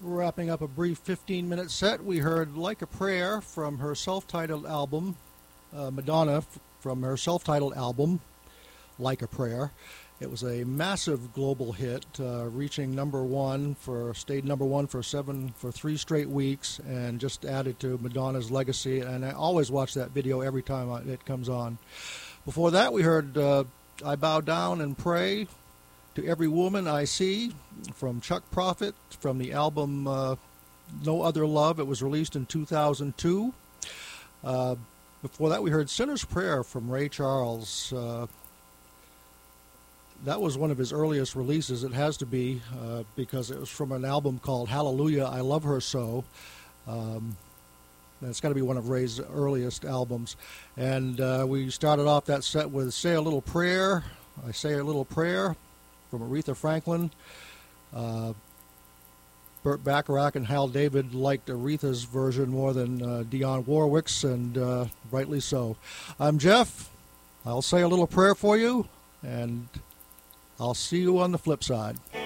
Wrapping up a brief 15-minute set, we heard Like a Prayer from her self-titled album, Madonna from her self-titled album, Like a Prayer. It was a massive global hit, reaching stayed number one for 3 straight weeks, and just added to Madonna's legacy. And I always watch that video every time it comes on. Before that, we heard I Bow Down and Pray to Every Woman I See from Chuck Prophet from the album No Other Love. It was released in 2002. Before that, we heard Sinner's Prayer from Ray Charles. That was one of his earliest releases. It has to be because it was from an album called Hallelujah, I Love Her So. It's got to be one of Ray's earliest albums. And we started off that set with Say a Little Prayer. I Say a Little Prayer from Aretha Franklin. Burt Bacharach and Hal David liked Aretha's version more than Dionne Warwick's, and rightly so. I'm Jeff. I'll say a little prayer for you, and I'll see you on the flip side.